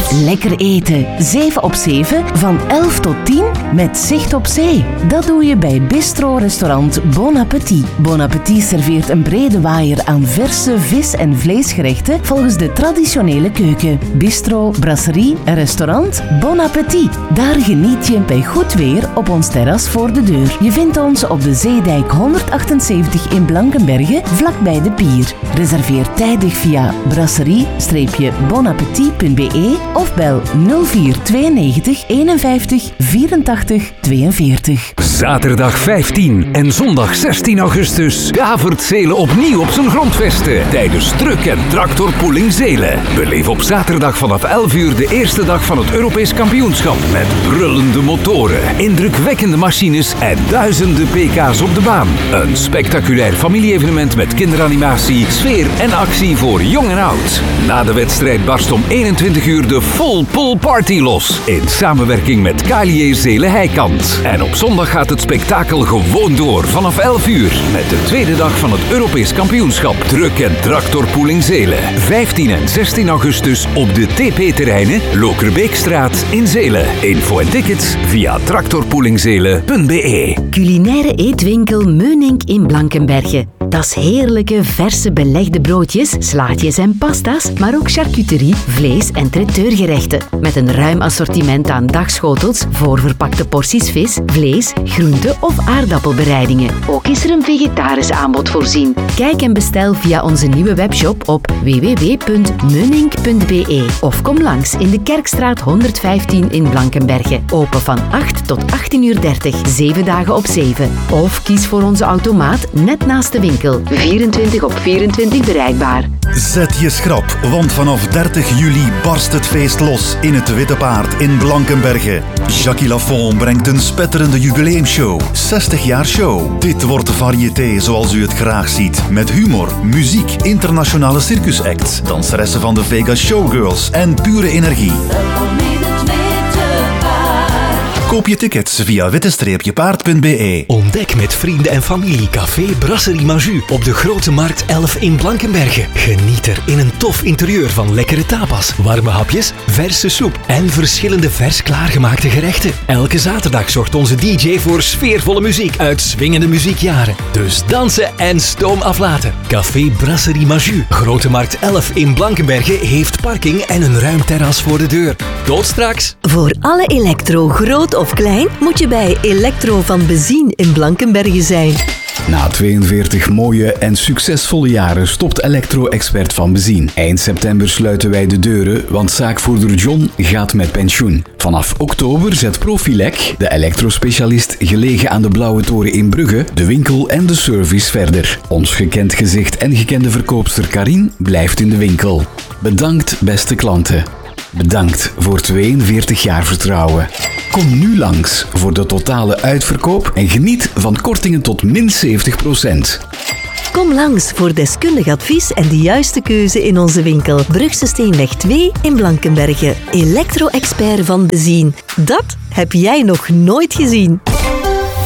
Lekker eten, 7 op 7, van 11 tot 10, met zicht op zee. Dat doe je bij Bistro-restaurant Bon Appétit. Bon Appétit serveert een brede waaier aan verse vis- en vleesgerechten volgens de traditionele keuken. Bistro, brasserie en restaurant Bon Appétit. Daar geniet je bij goed weer op ons terras voor de deur. Je vindt ons op de Zeedijk 178 in Blankenberge, vlakbij de pier. Reserveer tijdig via brasserie-bonappetit.be of bel 0492 51 84 42. Zaterdag 15 en zondag 16 augustus davert Zelen opnieuw op zijn grondvesten tijdens Truck en Tractorpooling Zelen. Beleef op zaterdag vanaf 11 uur de eerste dag van het Europees kampioenschap met brullende motoren, indrukwekkende machines en duizenden pk's op de baan. Een spectaculair familie-evenement met kinderanimatie, sfeer en actie voor jong en oud. Na de wedstrijd barst om 21 uur de Full Pull Party los in samenwerking met KLJ Zelen Heikant. En op zondag gaat het spektakel gewoon door vanaf 11 uur met de tweede dag van het Europees kampioenschap Truck en Tractorpooling Zelen. 15 en 16 augustus op de TP-terreinen Lokerbeekstraat in Zelen. Info en tickets via tractorpoolingzelen.be. Culinaire eetwinkel Meunink in Blankenberge. Dat is heerlijke, verse belegde broodjes, slaatjes en pasta's, maar ook charcuterie, vlees en traiteurgerechten. Met een ruim assortiment aan dagschotels, voorverpakte porties vis, vlees, groente- of aardappelbereidingen. Ook is er een vegetarisch aanbod voorzien. Kijk en bestel via onze nieuwe webshop op www.meunink.be of kom langs in de Kerkstraat 115 in Blankenberge. Open van 8 tot 18:30, 7 dagen op 7. Of kies voor onze automaat net naast de winkel. 24 op 24 bereikbaar. Zet je schrap, want vanaf 30 juli barst het feest los in het Witte Paard in Blankenberge. Jackie Lafont brengt een spetterende jubileumshow. 60 jaar show. Dit wordt variété zoals u het graag ziet. Met humor, muziek, internationale circusacts, danseressen van de Vegas Showgirls en pure energie. Koop je tickets via witte-paard.be. Ontdek met vrienden en familie Café Brasserie Maju op de Grote Markt 11 in Blankenberge. Geniet er in een tof interieur van lekkere tapas, warme hapjes, verse soep en verschillende vers klaargemaakte gerechten. Elke zaterdag zorgt onze DJ voor sfeervolle muziek uit swingende muziekjaren. Dus dansen en stoom aflaten. Café Brasserie Maju, Grote Markt 11 in Blankenberge heeft parking en een ruim terras voor de deur. Tot straks! Voor alle elektro, groot of klein, moet je bij Elektro van Bezien in Blankenberge zijn. Na 42 mooie en succesvolle jaren stopt Elektro-expert Van Bezien. Eind september sluiten wij de deuren, want zaakvoerder John gaat met pensioen. Vanaf oktober zet Profilec, de elektrospecialist gelegen aan de Blauwe Toren in Brugge, de winkel en de service verder. Ons gekend gezicht en gekende verkoopster Karin blijft in de winkel. Bedankt, beste klanten. Bedankt voor 42 jaar vertrouwen. Kom nu langs voor de totale uitverkoop en geniet van kortingen tot min 70%. Kom langs voor deskundig advies en de juiste keuze in onze winkel. Brugse Steenweg 2 in Blankenberge. Elektro-expert Van Bezien. Dat heb jij nog nooit gezien.